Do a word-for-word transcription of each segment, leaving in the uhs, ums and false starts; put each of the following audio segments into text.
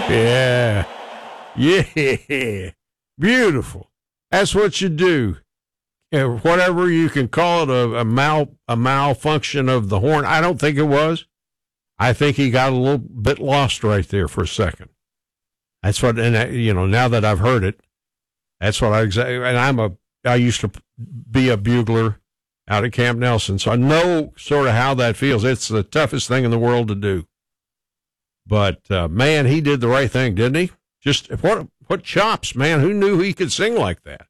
Yeah. Yeah. Beautiful. That's what you do. Yeah, whatever you can call it, a, a mal a malfunction of the horn. I don't think it was. I think he got a little bit lost right there for a second. That's what, and I, you know, now that I've heard it, that's what I exactly. And I'm a, I used to be a bugler out at Camp Nelson, so I know sort of how that feels. It's the toughest thing in the world to do. But uh, man, he did the right thing, didn't he? Just what what chops, man! Who knew he could sing like that?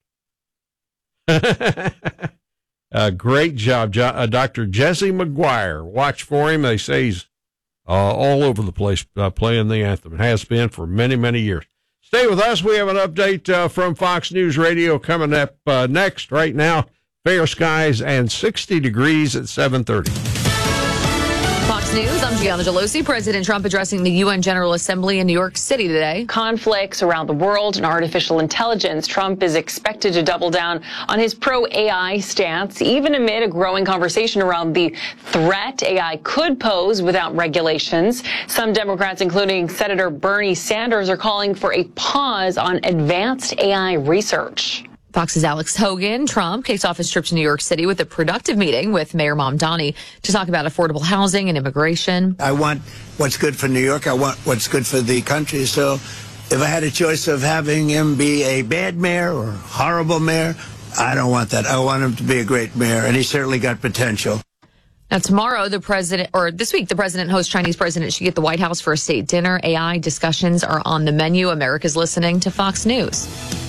uh, great job, jo- uh, Doctor Jesse McGuire. Watch for him. They say he's uh, all over the place uh, playing the anthem. It has been for many, many years. Stay with us. We have an update uh, from Fox News Radio coming up uh, next. Right now, fair skies and sixty degrees at seven thirty. Fox News, I'm Gianna Gelosi. President Trump addressing the U N General Assembly in New York City today. Conflicts around the world and artificial intelligence. Trump is expected to double down on his pro-A I stance, even amid a growing conversation around the threat A I could pose without regulations. Some Democrats, including Senator Bernie Sanders, are calling for a pause on advanced A I research. Fox's Alex Hogan. Trump kicks off his trip to New York City with a productive meeting with Mayor Mamdani to talk about affordable housing and immigration. I want what's good for New York. I want what's good for the country. So if I had a choice of having him be a bad mayor or a horrible mayor, I don't want that. I want him to be a great mayor, and he certainly got potential. Now, tomorrow, the president, or this week, the president hosts Chinese President Xi at the White House for a state dinner. A I discussions are on the menu. America's listening to Fox News.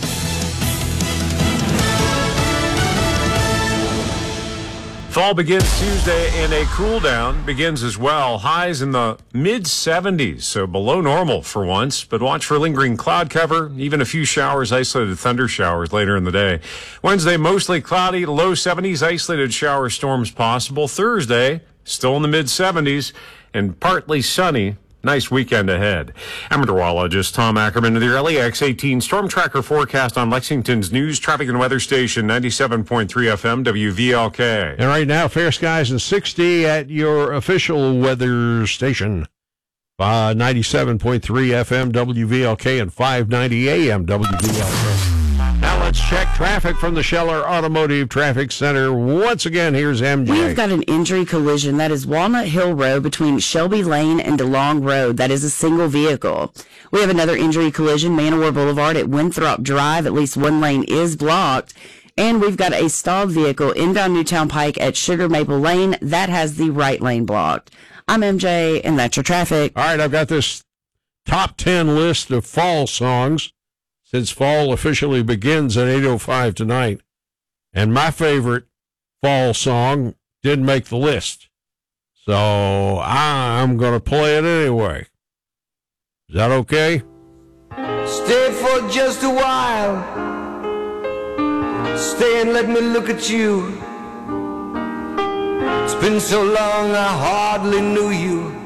Fall begins Tuesday, and a cool down begins as well. Highs in the mid seventies, so below normal for once. But watch for lingering cloud cover, even a few showers, isolated thunder showers later in the day. Wednesday, mostly cloudy, low seventies, isolated shower storms possible. Thursday, still in the mid seventies, and partly sunny. Nice weekend ahead. I'm meteorologist Tom Ackerman with your L A X eighteen Storm Tracker forecast on Lexington's news, traffic, and weather station, ninety-seven point three F M W V L K. And right now, fair skies and sixty at your official weather station, uh, ninety-seven point three F M W V L K and five ninety A M W V L K. Now let's check traffic from the Scheller Automotive Traffic Center. Once again, here's M J. We've got an injury collision. That is Walnut Hill Road between Shelby Lane and DeLong Road. That is a single vehicle. We have another injury collision, Manowar Boulevard at Winthrop Drive. At least one lane is blocked. And we've got a stalled vehicle inbound Newtown Pike at Sugar Maple Lane. That has the right lane blocked. I'm M J, and that's your traffic. All right, I've got this top ten list of fall songs, since fall officially begins at eight oh five tonight. And my favorite fall song didn't make the list. So I'm going to play it anyway. Is that okay? Stay for just a while. Stay and let me look at you. It's been so long I hardly knew you.